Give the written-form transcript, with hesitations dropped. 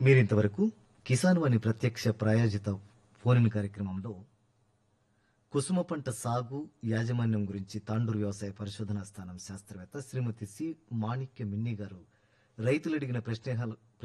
మీరింతవరకు కిసాన్ వాణి ప్రత్యక్ష ప్రాయోజిత ఫోన్ కార్యక్రమంలో కుసుమ పంట సాగు యాజమాన్యం గురించి తాండూరు వ్యవసాయ పరిశోధనా స్థానం శాస్త్రవేత్త శ్రీమతి సి మాణిక్య మిన్ని గారు రైతులు అడిగిన